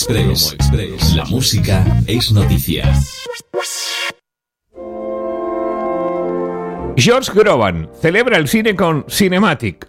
Express. La música es noticia. Josh Groban celebra el cine con Cinematic.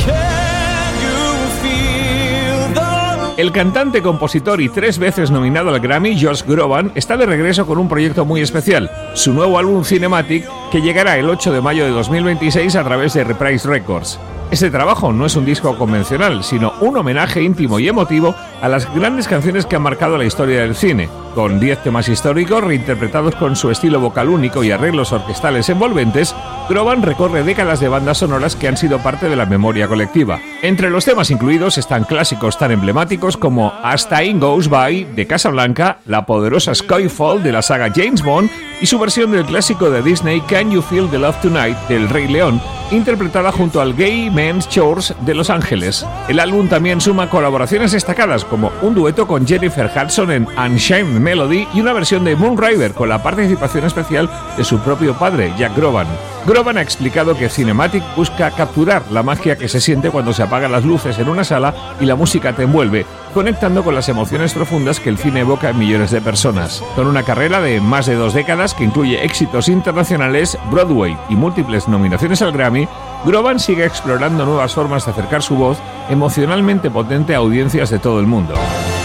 El cantante, compositor y 3 veces nominado al Grammy, Josh Groban, está de regreso con un proyecto muy especial, su nuevo álbum Cinematic, que llegará el 8 de mayo de 2026 a través de Reprise Records. Este trabajo no es un disco convencional, sino un homenaje íntimo y emotivo a las grandes canciones que han marcado la historia del cine. Con 10 temas históricos reinterpretados con su estilo vocal único y arreglos orquestales envolventes, Groban recorre décadas de bandas sonoras que han sido parte de la memoria colectiva. Entre los temas incluidos están clásicos tan emblemáticos como As Time Goes By de Casablanca, la poderosa Skyfall de la saga James Bond y su versión del clásico de Disney Can You Feel the Love Tonight del Rey León, interpretada junto al Gay Men's Chorus de Los Ángeles. El álbum también suma colaboraciones destacadas como un dueto con Jennifer Hudson en Unchained Melody y una versión de Moonriver con la participación especial de su propio padre, Jack Groban. Groban ha explicado que Cinematic busca capturar la magia que se siente cuando se apagan las luces en una sala y la música te envuelve, conectando con las emociones profundas que el cine evoca en millones de personas. Con una carrera de más de 2 décadas que incluye éxitos internacionales, Broadway y múltiples nominaciones al Grammy, Groban sigue explorando nuevas formas de acercar su voz emocionalmente potente a audiencias de todo el mundo.